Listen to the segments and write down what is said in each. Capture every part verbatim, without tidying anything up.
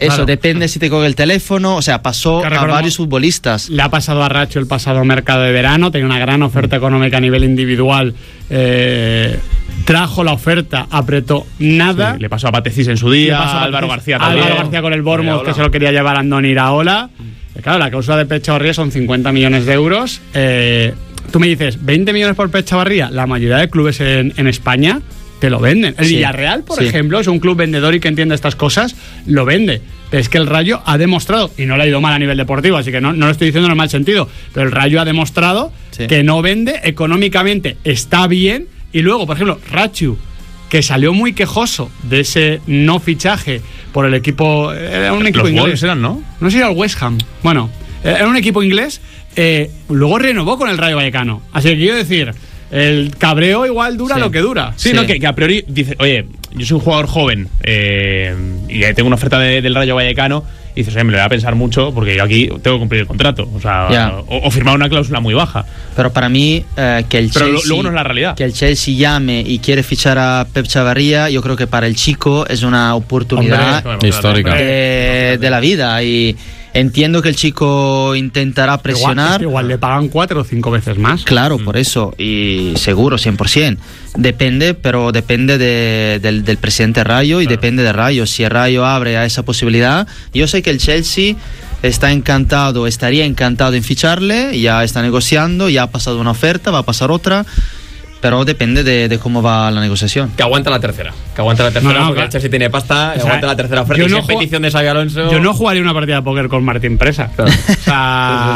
Eso, claro. depende si te coge el teléfono. O sea, pasó Claro, a claro, varios futbolistas. Le ha pasado a Racho el pasado mercado de verano, tenía una gran oferta económica a nivel individual. Eh, trajo la oferta, apretó nada. Sí, le pasó a Patecis en su día, Le pasó a Álvaro García a también. Álvaro García con el Bournemouth, que se lo quería llevar a Andoni Iraola. Claro, la cláusula de Pechavarría son cincuenta millones de euros. Eh, tú me dices, ¿veinte millones por Pechavarría? La mayoría de clubes en, en España te lo venden. El Sí. Villarreal, por Sí. ejemplo, es un club vendedor y que entiende estas cosas, lo vende. Pero es que el Rayo ha demostrado, y no le ha ido mal a nivel deportivo, así que no, no lo estoy diciendo en el mal sentido, pero el Rayo ha demostrado Sí. que no vende, económicamente está bien, y luego, por ejemplo, Rachu, que salió muy quejoso de ese no fichaje por el equipo, era un equipo Los inglés. Wolves eran, ¿no? No sé si era el West Ham. Bueno, era un equipo inglés. Eh, luego renovó con el Rayo Vallecano. Así que quiero decir, el cabreo igual dura Sí. lo que dura. Sí, Sí. no, que, que a priori dice, oye, yo soy un jugador joven eh, y tengo una oferta de- del Rayo Vallecano. Y dices, oye, me lo voy a pensar mucho porque yo aquí tengo que cumplir el contrato. O sea, Ya. o, o firmar una cláusula muy baja. Pero para mí, eh, que el Pero lo- Chelsea, luego no es la realidad. que el Chelsea llame y quiere fichar a Pep Chavarría, yo creo que para el chico es una oportunidad Hombre, Histórica. de, de la vida. Y entiendo que el chico intentará Igual, presionar. es que igual le pagan cuatro o cinco veces más. Claro, por eso, y seguro, cien por ciento. Depende, pero depende de- del, del presidente Rayo y depende de Rayo. Si el Rayo abre a esa posibilidad, yo sé que el Chelsea está encantado, estaría encantado en ficharle, ya está negociando, ya ha pasado una oferta, va a pasar otra, pero depende de, de cómo va la negociación. Que aguanta la tercera. Que aguanta la tercera No, no, porque claro. el Chelsea tiene pasta. O sea, aguanta la tercera oferta. yo Y si no es juego- petición de Xabi Alonso. Yo no jugaría una partida de póker con Martín Presa. Claro. O sea,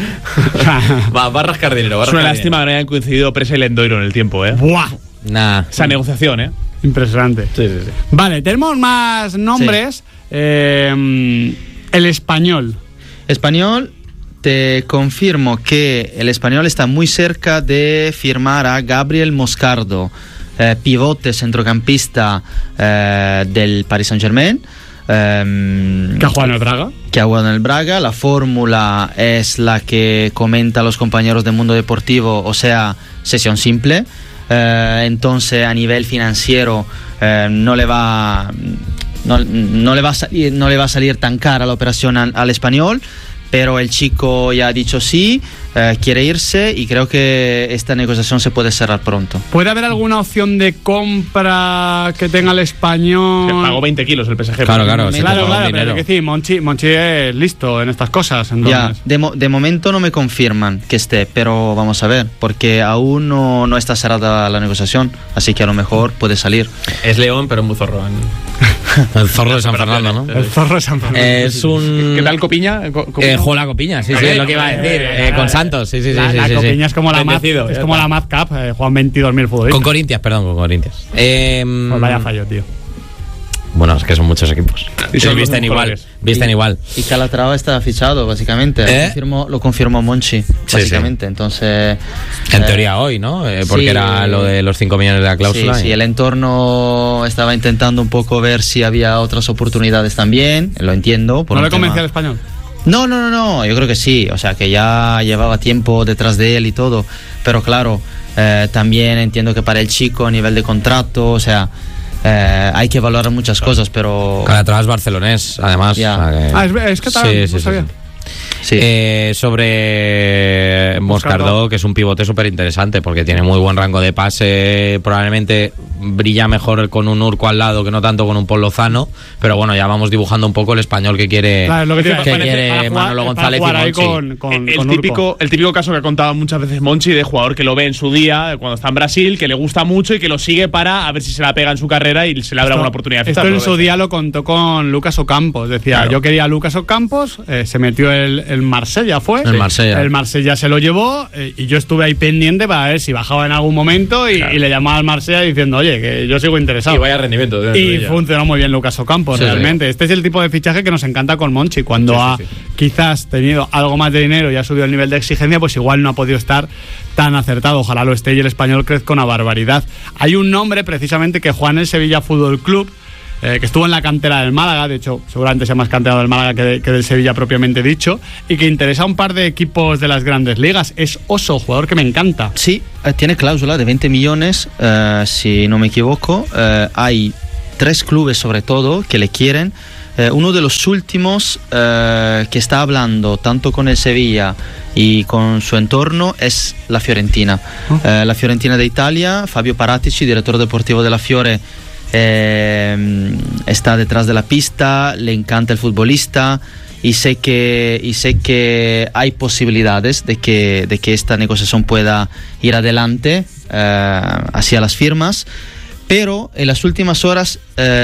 o sea, Va, va a rascar dinero. Va a Es una rascar lástima que dinero. no hayan coincidido Presa y Lendoiro en el tiempo, ¿eh? ¡buah! Nah. Esa negociación, ¿eh? Impresionante. Sí, sí, sí. Vale, tenemos más nombres. Eh, el Español. Español, te confirmo que el Español está muy cerca de firmar a Gabriel Moscardo, eh, pivote centrocampista eh, del Paris Saint-Germain. eh, Que ha jugado en el Braga. que ha jugado en el Braga. La fórmula es la que comenta los compañeros del Mundo Deportivo, o sea, sesión simple. Eh, entonces, a nivel financiero, eh, no le va, no, no le va a salir, no le va a salir tan cara la operación al, al Español. Pero el chico ya ha dicho sí, eh, quiere irse y creo que esta negociación se puede cerrar pronto. ¿Puede haber alguna opción de compra que tenga el Español? Que pagó veinte kilos el P S G. Claro, claro. sí, Claro, con claro, dinero. pero que sí, Monchi, Monchi es listo en estas cosas. Entonces. Ya, de, mo- de momento no me confirman que esté, pero vamos a ver, porque aún no, no está cerrada la negociación, así que a lo mejor puede salir. Es León, pero muy zorro. El zorro de San Fernando, ¿no? El zorro de San Fernando. Es un. ¿Qué tal Copiña? Co- Copiña. Eh, juego la copiña, sí, sí, es lo que iba a decir. eh, con Santos, sí, sí, sí. La, sí, la sí, sí. Copiña es como la Mad, Bendecido, es ya como está. la Mad Cup, eh, juegan veintidós mil futbolistas. Con Corintias, perdón, con Corintias. Eh, Pues vaya fallo, tío. Bueno, es que son muchos equipos. Y son Sí, visten los igual. mejores. Visten Y- igual. Y Calatrava está fichado, básicamente. ¿Eh? Lo, confirmó, lo confirmó Monchi, básicamente. Entonces. En eh, teoría hoy, ¿no? Eh, porque sí, era lo de los cinco millones de la cláusula. Sí, y- sí, el entorno estaba intentando un poco ver si había otras oportunidades también. Lo entiendo. por ¿No un le convencía tema- al Español? No, no, no, no, yo creo que sí, o sea que ya llevaba tiempo detrás de él y todo, pero claro, eh, también entiendo que para el chico a nivel de contrato, o sea, eh, hay que valorar muchas cosas, pero... Calatrava es barcelonés, además. Ya. o sea que- Ah, es, es que tal, Sí, no sí, sí, sabía. sí. Sí. Eh, sobre Moscardo, Moscardo. que es un pivote súper interesante porque tiene muy buen rango de pase, probablemente brilla mejor con un Urco al lado que no tanto con un Pol Lozano, pero bueno, ya vamos dibujando un poco el español que quiere, Claro, es lo que te iba a que decir, quiere para jugar- Manolo para González jugar y ahí Monchi. con, con, el, con típico, Urco. el típico caso que ha contado muchas veces Monchi de jugador que lo ve en su día, cuando está en Brasil, que le gusta mucho y que lo sigue para a ver si se la pega en su carrera y se le abre Esto- una oportunidad. de Esto ficharlo, en su ¿ves? día lo contó con Lucas Ocampos. Decía, Claro. yo quería a Lucas Ocampos, eh, se metió el, el Marsella, ¿fue? El Marsella. El Marsella se lo llevó eh, y yo estuve ahí pendiente para ver si bajaba en algún momento y, Claro. y le llamaba al Marsella diciendo, oye, que yo sigo interesado. Y vaya rendimiento. de- Y de ella. funcionó muy bien Lucas Ocampos, Sí, realmente. Este es el tipo de fichaje que nos encanta con Monchi. Cuando Sí, sí, ha sí. quizás tenido algo más de dinero y ha subido el nivel de exigencia, pues igual no ha podido estar tan acertado. Ojalá lo esté y el Español crezca una barbaridad. Hay un nombre precisamente que juega en el Sevilla Fútbol Club, eh, que estuvo en la cantera del Málaga, de hecho seguramente sea más canterano del Málaga que, de- que del Sevilla propiamente dicho, y que interesa a un par de equipos de las grandes ligas. Es Oso, jugador que me encanta. Sí, eh, tiene cláusula de veinte millones, eh, si no me equivoco. Eh, hay tres clubes sobre todo que le quieren. eh, uno de los últimos eh, que está hablando tanto con el Sevilla y con su entorno es la Fiorentina. Oh. Eh, la Fiorentina de Italia, Fabio Paratici, director deportivo de la Fiore, eh, está detrás de la pista, le encanta el futbolista y sé que, y sé que hay posibilidades de que, de que esta negociación pueda ir adelante eh, hacia las firmas. Pero en las últimas horas eh,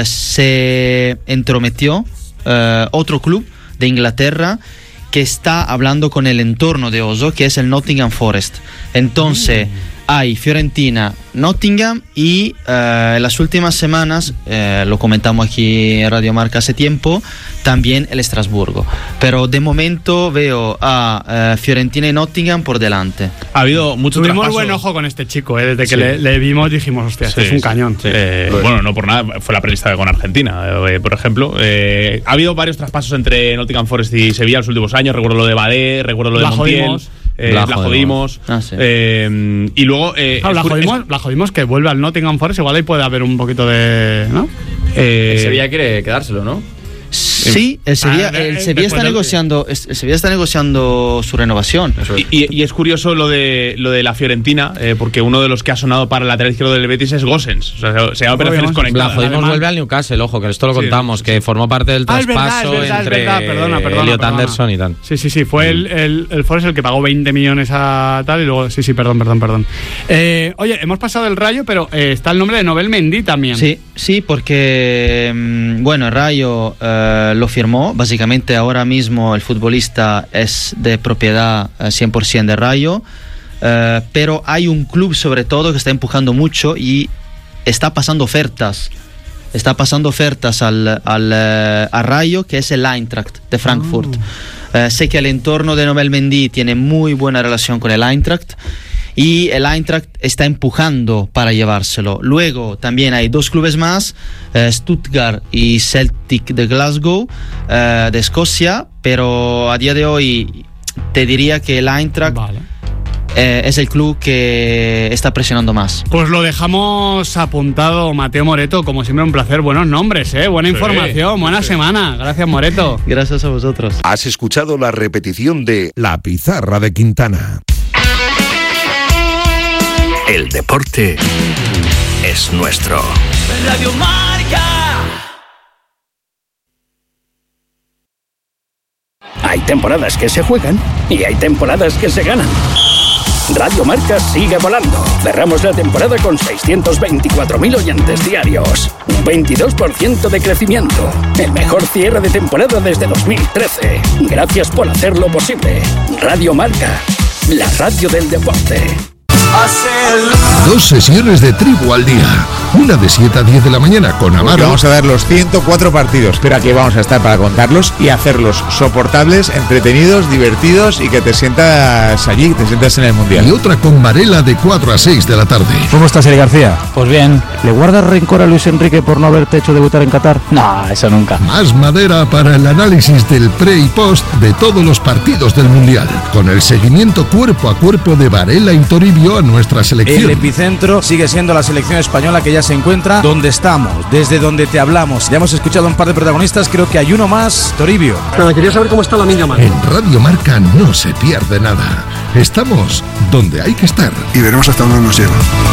se entrometió eh, otro club de Inglaterra que está hablando con el entorno de Oso, que es el Nottingham Forest. Entonces, mm. hay Fiorentina, Nottingham y eh, en las últimas semanas, eh, lo comentamos aquí en Radio Marca hace tiempo, también el Estrasburgo. Pero de momento veo a eh, Fiorentina y Nottingham por delante. Ha habido mucho Tuvimos traspaso. buen ojo con este chico, ¿eh? Desde que Sí. le, le vimos dijimos, hostia, este Sí, es un sí. cañón. Sí. Eh, bueno, no por nada, fue la prelista con Argentina, eh, por ejemplo. Eh, ha habido varios traspasos entre Nottingham Forest y Sevilla en los últimos años. Recuerdo lo de Badé, recuerdo lo de La Montiel. jodimos. Eh, La la jodimos. jodimos. Ah, sí. eh, y luego. Eh, Claro, la, es cur- jodimos, es- la jodimos que vuelve al Nottingham Forest, igual ahí puede haber un poquito de. ¿no? eh, El Sevilla quiere quedárselo, ¿no? Sí, el Sevilla, Ah, el eh, Sevilla está después del- negociando, el Sevilla está negociando su renovación. Eso es. Y, y- y es curioso lo de lo de la Fiorentina, eh, porque uno de los que ha sonado para el lateral izquierdo del Betis es Gosens. O sea, se, se llama operaciones Obviamente. conectadas. Blajodimos Alemán. vuelve al Newcastle, ojo, que esto lo Sí, contamos, sí, que formó parte del Ah, es verdad, traspaso es verdad, es entre verdad, perdona, perdona, Elliot perdona. Anderson y tal. Sí, sí, sí, fue el, el, el Forest el que pagó veinte millones a tal y luego. Sí, sí, perdón, perdón, perdón. Eh, oye, hemos pasado el Rayo, pero eh, está el nombre de Nobel Mendy también. Sí, sí, porque mm, bueno, el Rayo eh, lo firmó. Básicamente ahora mismo el futbolista es de propiedad eh, cien por ciento de Rayo, eh, pero hay un club sobre todo que está empujando mucho y está pasando ofertas. Está pasando ofertas al, al, eh, a Rayo, que es el Eintracht de Frankfurt. Oh. Eh, sé que el entorno de Nobel Mendy tiene muy buena relación con el Eintracht y el Eintracht está empujando para llevárselo. Luego también hay dos clubes más, eh, Stuttgart y Celtic de Glasgow, eh, de Escocia, pero a día de hoy te diría que el Eintracht Vale. eh, es el club que está presionando más. Pues lo dejamos apuntado, Mateo Moreto. Como siempre, un placer. Buenos nombres, ¿eh? Buena Sí, información, buena sí. semana. Gracias, Moreto. Gracias a vosotros. Has escuchado la repetición de La pizarra de Quintana. El deporte es nuestro. Radio Marca. Hay temporadas que se juegan y hay temporadas que se ganan. Radio Marca sigue volando. Cerramos la temporada con seiscientos veinticuatro mil oyentes diarios. Un veintidós por ciento de crecimiento. El mejor cierre de temporada desde dos mil trece. Gracias por hacerlo posible. Radio Marca, la radio del deporte. Dos sesiones de tribu al día. Una de siete a diez de la mañana con Porque Amaro. vamos a ver los ciento cuatro partidos, pero aquí vamos a estar para contarlos y hacerlos soportables, entretenidos, divertidos y que te sientas allí, te sientas en el Y Mundial. otra con Varela de cuatro a seis de la tarde. ¿Cómo estás, Eri García? Pues bien. ¿Le guardas rencor a Luis Enrique por no haberte hecho debutar en Qatar? No, eso nunca. Más madera para el análisis del pre y post de todos los partidos del Mundial. Con el seguimiento cuerpo a cuerpo de Varela y Toribio a nuestra selección. El epicentro sigue siendo la selección española, que ya se encuentra donde estamos, desde donde te hablamos. Ya hemos escuchado a un par de protagonistas, creo que hay uno más, Toribio. Nada, quería saber cómo está la niña Mar. En Radio Marca no se pierde nada. Estamos donde hay que estar. y veremos hasta dónde nos lleva.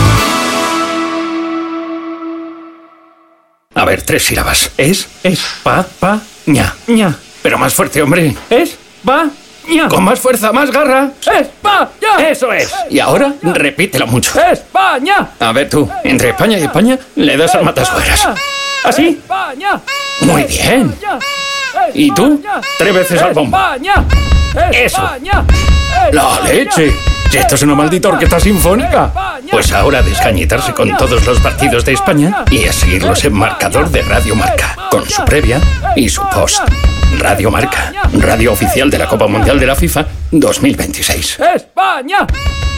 A ver, tres sílabas. Es, es, pa, pa, ña, ña. Pero más fuerte, hombre. Es, pa, ña. Con más fuerza, más garra. España. Eso es. Y ahora, repítelo mucho. España. A ver tú, entre España y España, le das al matasuegras. ¿Así? Muy bien. ¿Y tú? Tres veces al bombo. Eso. La leche. Si esto es una maldita orquesta sinfónica. Pues ahora a descañitarse con todos los partidos de España y a seguirlos en marcador de Radio Marca, con su previa y su post. Radio Marca, radio oficial de la Copa Mundial de la FIFA dos mil veintiséis. España.